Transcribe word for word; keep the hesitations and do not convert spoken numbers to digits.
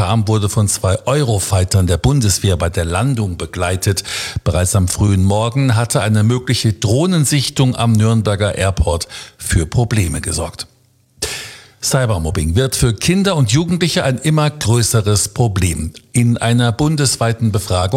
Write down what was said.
kam, wurde von zwei Eurofightern der Bundeswehr bei der Landung begleitet. Bereits am frühen Morgen hatte eine mögliche Drohnensichtung am Nürnberger Airport für Probleme gesorgt. Cybermobbing wird für Kinder und Jugendliche ein immer größeres Problem. In einer bundesweiten Befragung